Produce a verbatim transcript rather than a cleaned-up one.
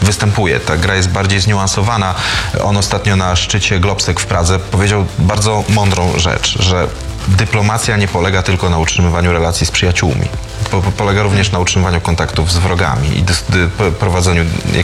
występuje. Ta gra jest bardziej zniuansowana. On ostatnio na szczycie Globsec w Pradze powiedział bardzo mądrą rzecz, że dyplomacja nie polega tylko na utrzymywaniu relacji z przyjaciółmi. Po, polega również na utrzymywaniu kontaktów z wrogami i dy, dy, prowadzeniu